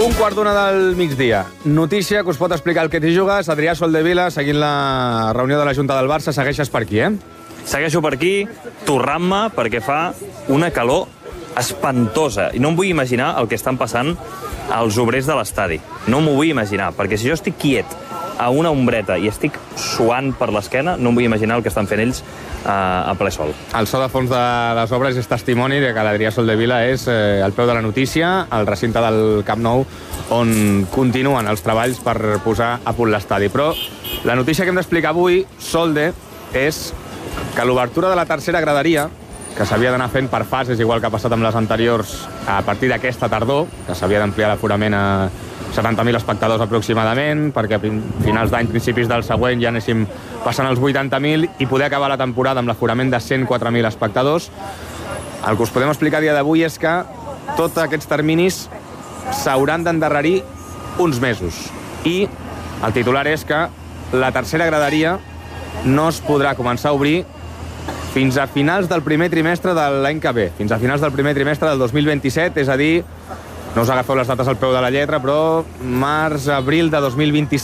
1:15 del migdia. Notícia que us pot explicar el que t'hi jugues. Adrià Soldevila, seguint la reunió de la Junta del Barça. Segueixes per aquí, Segueixo per aquí, torrant-me, perquè fa una calor espantosa. I no em vull imaginar el que estan passant als obrers de l'estadi. No m'ho vull imaginar, perquè si jo estic quiet a una ombreta i estic suant per l'esquena, no em vull imaginar el que estan fent ells a ple sol. El so de fons de les obres és testimoni de que l'Adrià Soldevila és al peu de la notícia, al recinte del Camp Nou, on continuen els treballs per posar a punt l'estadi. Però la notícia que hem d'explicar avui, Solde, és que l'obertura de la tercera graderia, que s'havia d'anar fent per fases, igual que ha passat amb les anteriors, a partir d'aquesta tardor, que s'havia d'ampliar l'aforament a 70.000 espectadors aproximadament, perquè a finals d'any, principis del següent, ja anéssim passant els 80.000 i poder acabar la temporada amb l'aforament de 104.000 espectadors. El que us podem explicar a dia d'avui és que tots aquests terminis s'hauran d'endarrerir uns mesos. I el titular és que la tercera graderia no es podrà començar a obrir fins a finals del primer trimestre de l'any que ve, fins a finals del primer trimestre del 2027, és a dir, no us agafeu les dates al peu de la lletra, però març-abril de 2027